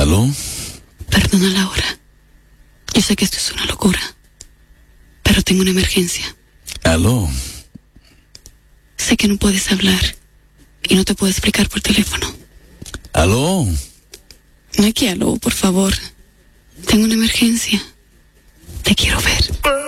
¿Aló? Perdona la hora. Yo sé que esto es una locura, pero tengo una emergencia. ¿Aló? Sé que no puedes hablar y no te puedo explicar por teléfono. ¿Aló? No hay que aló, por favor. Tengo una emergencia. Te quiero ver.